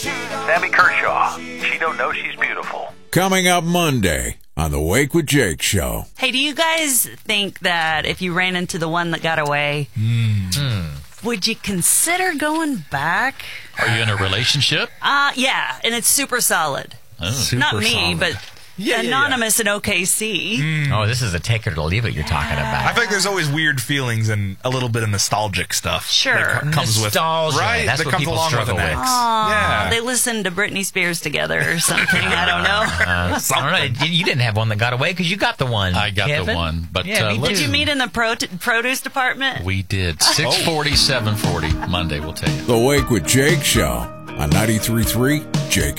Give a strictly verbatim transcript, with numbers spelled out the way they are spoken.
Sammy Kershaw. She don't know she's beautiful. Coming up Monday on the Wake with Jake show. Hey, do you guys think that if you ran into the one that got away, Mm. would you consider going back? Are you in a relationship? Uh, yeah, and it's super solid. Oh. Super Not me, solid. but Yeah, yeah, yeah. Anonymous in O K C. Mm. Oh, this is a take it or leave it you're talking I about. feel like there's always weird feelings and a little bit of nostalgic stuff. Sure. that co- comes Nostalgia, with right. that's that what comes people along with struggle an with. ex. Aw, Yeah. they listened to Britney Spears together or something. I don't know. Uh, I don't know. You you didn't have one that got away because you got the one. I got Kevin. the one, but Yeah, uh, me let's- Did you meet in the pro- produce department? We did. six forty, seven forty Monday, we'll tell you. The Wake with Jake show on ninety-three point three Jake